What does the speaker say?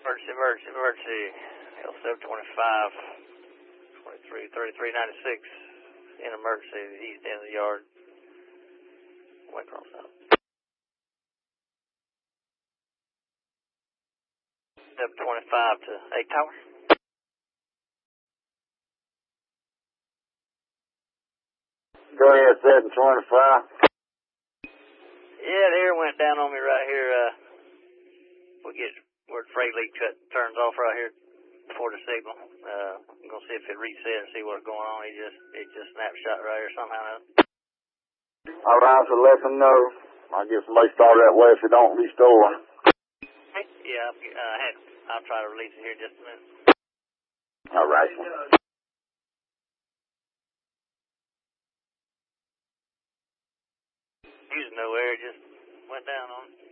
Emergency. L725, 3396. In emergency, the east end of the yard. White Cross out. 725 to 8 Tower. Go ahead, 725. Yeah, the air went down on me right here. We get where the freight leak turns off right here before the signal. I'm gonna see if it resets and see what's going on. It just snapshot right here somehow. All right, so let them know. I'll get somebody started that way if it don't restore. Yeah, I'll try to release it here in just a minute. All right. Using no air, just went down on it.